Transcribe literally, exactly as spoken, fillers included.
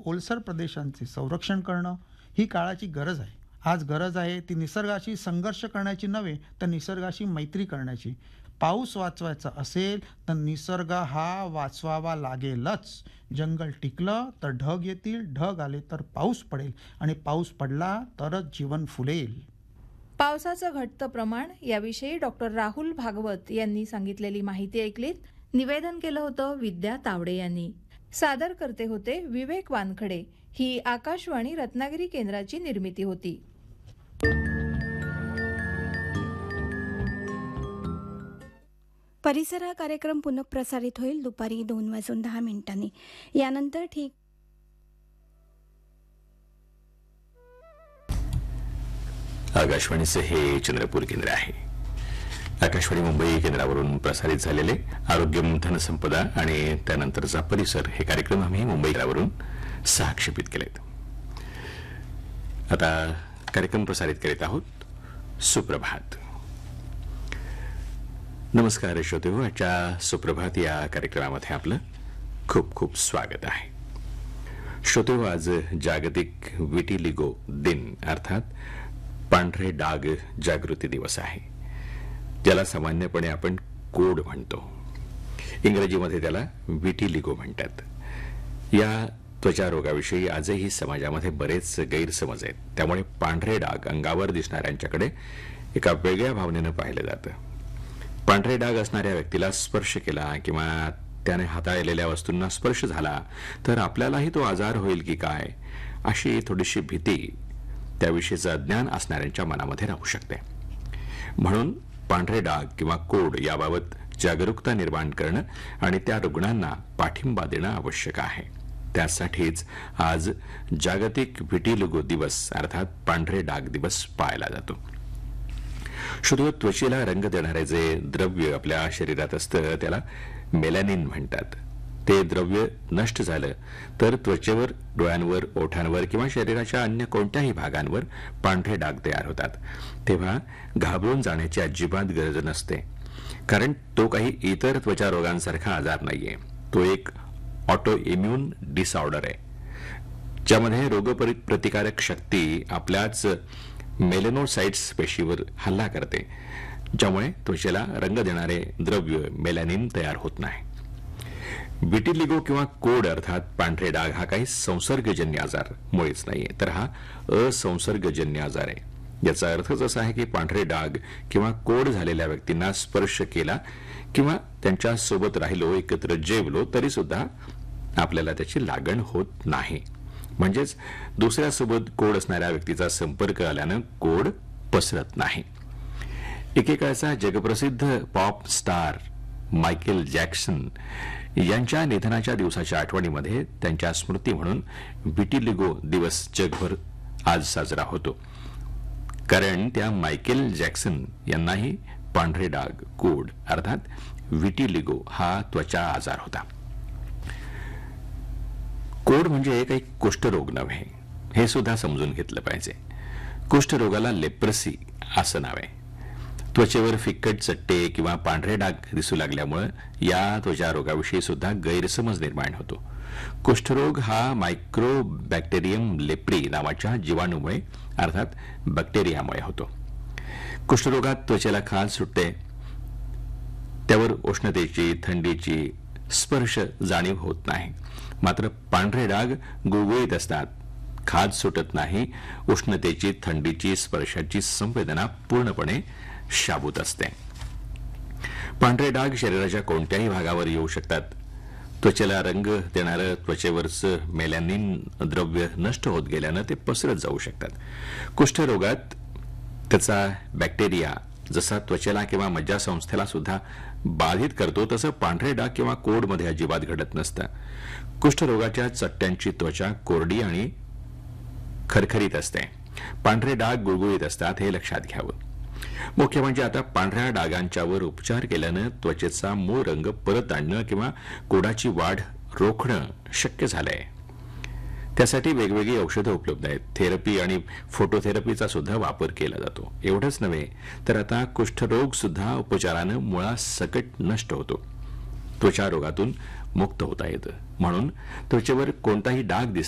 ओलसर प्रदेशांचे संरक्षण करणं ही काळाची गरज आहे. आज गरज आहे ती निसर्गाशी संघर्ष करण्याची नव्हे, तर निसर्गाशी मैत्री करण्याची. पाऊस वाचवायचा असेल तर निसर्ग हा वाचवावा लागेलच. जंगल टिकलं तर ढग येतील, ढग आले तर पाऊस पडेल आणि पाऊस पडला तरच जीवन फुलेल. पावसाचं घटतं प्रमाण याविषयी डॉक्टर राहुल भागवत यांनी सांगितलेली माहिती ऐकलीत. निवेदन केलं होतं विद्या तावडे यांनी. सादर करते होते विवेक वानखडे. ही आकाशवाणी रत्नागिरी केंद्राची निर्मिती होती. परिसर हा कार्यक्रम पुनःप्रसारित होईल दुपारी दोन वाजून दहा मिनिटांनी. यानंतर ठीक आकाशवाणीचे हे चंद्रपूर केंद्र आहे. आकाशवाणी मुंबई केंद्रावरून प्रसारित झालेले आरोग्यम धनसंपदा आणि त्यानंतरचा परिसर हे कार्यक्रम आम्ही मुंबई केंद्रावरून सहक्षेपित केलेत. आता कार्यक्रम प्रसारित करीत आहोत. सुप्रभात. नमस्कार श्रोतेहो, आजच्या सुप्रभात या कार्यक्रमामध्ये आपलं खूप खूप स्वागत आहे. श्रोतेहो, आज जागतिक विटिलिगो दिन अर्थात पांढरे डाग जागृती दिवस आहे, ज्याला सामान्यपणे आपण कोड म्हणतो. इंग्रजीमध्ये त्याला विटिलिगो म्हणतात. या त्वचा रोगाविषयी आजही समाजामध्ये बरेच गैरसमज आहेत. त्यामुळे पांढरे डाग अंगावर दिसणाऱ्यांच्याकडे एका वेगळ्या भावनेनं पाहिलं जातं. पांढरे डाग असणाऱ्या व्यक्तीला स्पर्श केला किंवा त्याने हाताळलेल्या वस्तूंना स्पर्श झाला तर आपल्यालाही तो आजार होईल की काय, अशी थोडीशी भीती त्याविषयीचं अज्ञान असणाऱ्यांच्या मनामध्ये राहू शकते. म्हणून पांढरे डाग किंवा कोड याबाबत जागरूकता निर्माण करणं आणि त्या रुग्णांना पाठिंबा देणं आवश्यक आहे. त्यासाठीच आज जागतिक विटिलिगो दिवस अर्थात पांढरे डाग दिवस पाळला जातो. शुद्ध त्वचेला रंग देणारे जे द्रव्य आपल्या शरीरात असतं त्याला मेलॅनिन म्हणतात. ते द्रव्य नष्ट झालं तर त्वचेवर, डोळ्यांवर, ओठांवर किंवा शरीराच्या अन्य कोणत्याही भागांवर पांढरे डाग तयार होतात. तेव्हा घाबरून जाण्याची अजिबात गरज नसते, कारण तो काही इतर त्वचा रोगांसारखा आजार नाहीये. तो एक ऑटो इम्युन डिसऑर्डर आहे, ज्यामध्ये रोगप्रतिकारक शक्ती आपल्याच मेलेनोसाइट्स पेशीवर हल्ला करते, ज्यामुळे त्वचेला रंग देणारे द्रव्य मेलॅनिन तयार होत नाही. विटिलिगो किंवा कोड अर्थात पांढरे डाग हा काही संसर्गजन्य आजार मुळेच नाहीये, तर हा असंसर्गजन्य आजार आहे. याचा अर्थच असा आहे की पांढरे डाग किंवा कोड झालेल्या व्यक्तींना स्पर्श केला किंवा त्यांच्या सोबत राहिलो, एकत्र जेवलो तरी सुद्धा आपल्याला त्याची लागण होत नाही. म्हणजेच दुसऱ्यासोबत कोड असणाऱ्या व्यक्तीचा संपर्क आल्यानं कोड पसरत नाही. एकेकाळचा जगप्रसिद्ध पॉप स्टार मायकेल जॅक्सन यांच्या निधनाच्या दिवसाच्या आठवणीमध्ये त्यांच्या स्मृती म्हणून विटिलिगो दिवस जगभर आज साजरा होतो. कारण त्या मायकेल जॅक्सन यांनाही पांढरे डाग, कोड अर्थात विटिलिगो हा त्वचा आजार होता. कोड म्हणजे काही कुष्ठरोग नव्हे, हे सुद्धा समजून घेतलं पाहिजे. कुष्ठरोगाला लेप्रसी असं नाव आहे. त्वचेवर फिक्कट चट्टे किंवा पांढरे डाग दिसू लागल्यामुळे या त्वचा रोगाविषयी सुद्धा गैरसमज निर्माण होतो. कुष्ठरोग हा मायक्रोबॅक्टेरियम लेप्री नावाच्या जीवाणूमुळे अर्थात बॅक्टेरियामुळे होतो. कुष्ठरोगात त्वचेला खाज सुटते, त्यावर उष्णतेची, थंडीची स्पर्श जाणीव होत नाही. मात्र पांढरे डाग गुळगुळीत असतात, खाज सुटत नाही, उष्णतेची, थंडीची, स्पर्शाची संवेदना पूर्णपणे शाबूत असते. पांढरे डाग शरीराच्या कोणत्याही भागावर येऊ शकतात. त्वचेला रंग देणारं त्वचेवरचं मेलॅनिन द्रव्य नष्ट होत गेल्यानं ते पसरत जाऊ शकतात. कुष्ठरोगात त्याचा बॅक्टेरिया जसा त्वचेला किंवा मज्जासंस्थेला सुद्धा बाधित करतो, तसं पांढरे डाग किंवा कोडमध्ये अजिबात घडत नसतं. कुष्ठरोगाच्या चट्ट्यांची त्वचा कोरडी आणि खरखरीत असते. पांढरे डाग गुळगुळीत असतात, हे लक्षात घ्यावं. मुख्य म्हणजे आता पांढऱ्या डागांच्यावर उपचार केल्यानं त्वचेचा मूळ रंग परत आणणं किंवा कोडाची वाढ रोखणं शक्य झालंय. त्यासाठी वेगवेगळी औषधं उपलब्ध आहेत. थेरपी आणि फोटोथेरपीचा सुद्धा वापर केला जातो. एवढंच नव्हे तर आता कुष्ठरोग सुद्धा उपचारानं मुळासकट नष्ट होतो. त्वचा रोगातून मुक्त होता येतं. म्हणून त्वचेवर कोणताही डाग दिसला